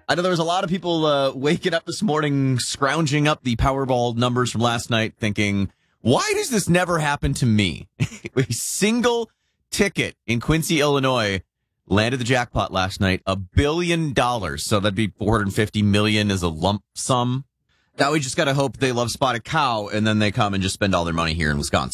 I know there was a lot of people waking up this morning, scrounging up the Powerball numbers from last night, thinking, why does this never happen to me? A single ticket in Quincy, Illinois, landed the jackpot last night, $1 billion. So that'd be $450 million as a lump sum. Now we just got to hope they love Spotted Cow, and then they come and just spend all their money here in Wisconsin.